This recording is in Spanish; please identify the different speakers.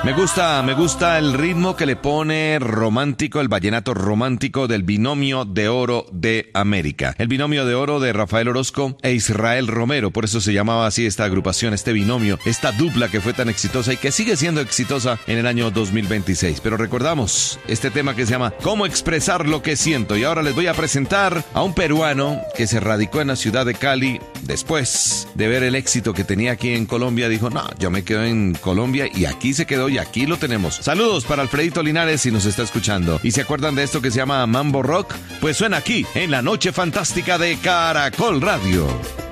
Speaker 1: Me gusta el ritmo que le pone romántico, el vallenato romántico del Binomio de Oro de América. El Binomio de Oro de Rafael Orozco e Israel Romero, por eso se llamaba así esta agrupación, este binomio, esta dupla que fue tan exitosa y que sigue siendo exitosa en el año 2026. Pero recordamos este tema que se llama ¿Cómo expresar lo que siento? Y ahora les voy a presentar a un peruano que se radicó en la ciudad de Cali. Después de ver el éxito que tenía aquí en Colombia, dijo, no, yo me quedo en Colombia, y aquí se quedó y aquí lo tenemos. Saludos para Alfredito Linares si nos está escuchando. ¿Y se acuerdan de esto que se llama Mambo Rock? Pues suena aquí en la Noche Fantástica de Caracol Radio.